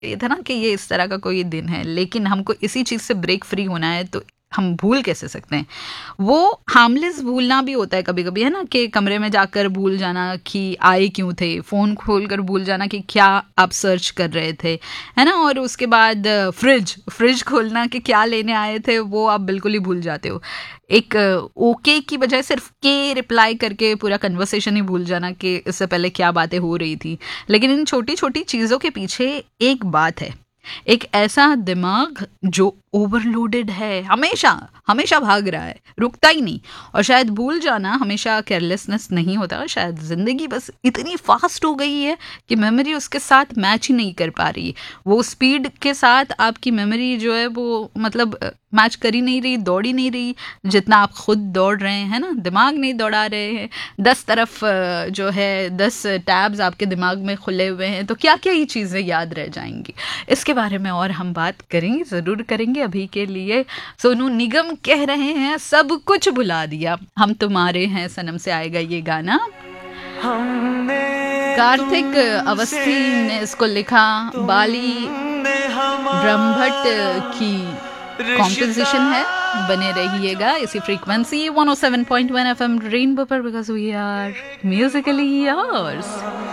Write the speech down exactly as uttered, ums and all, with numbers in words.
ये था ना कि ये इस तरह का कोई दिन है, लेकिन हमको इसी चीज़ से ब्रेक फ्री होना है, तो हम भूल कैसे सकते हैं? वो हार्मलेस भूलना भी होता है कभी-कभी, है ना? कि कमरे में जाकर भूल जाना कि आए क्यों थे, फ़ोन खोलकर भूल जाना कि क्या आप सर्च कर रहे थे, है ना? और उसके बाद फ्रिज फ्रिज खोलना कि क्या लेने आए थे, वो आप बिल्कुल ही भूल जाते हो। एक ओके की बजाय सिर्फ के रिप्लाई करके पूरा कन्वर्सेशन ही भूल जाना कि इससे पहले क्या बातें हो रही थी। लेकिन इन छोटी-छोटी चीज़ों के पीछे एक बात है, एक ऐसा दिमाग जो ओवरलोडेड है, हमेशा हमेशा भाग रहा है, रुकता ही नहीं। और शायद भूल जाना हमेशा केयरलेसनेस नहीं होता, शायद ज़िंदगी बस इतनी फास्ट हो गई है कि मेमोरी उसके साथ मैच ही नहीं कर पा रही। वो स्पीड के साथ आपकी मेमोरी जो है वो मतलब मैच कर ही नहीं रही, दौड़ ही नहीं रही जितना आप खुद दौड़ रहे हैं, ना? दिमाग नहीं दौड़ा रहे हैं। दस तरफ अ, जो है दस टैब्स आपके दिमाग में खुले हुए हैं, तो क्या क्या ही चीज़ें याद रह जाएंगी। इसके बारे में और हम बात करेंगे, ज़रूर करेंगे। अभी के लिए सोनू निगम कह रहे हैं सब कुछ भुला दिया, हम तुम्हारे हैं सनम से आएगा ये गाना। कार्तिक अवस्थी ने इसको लिखा, बाली ब्रह्मभट्ट की कॉम्पोजिशन है। बने रहिएगा इसी frequency one O seven point one FM rainbow पर, because we are Musically yours.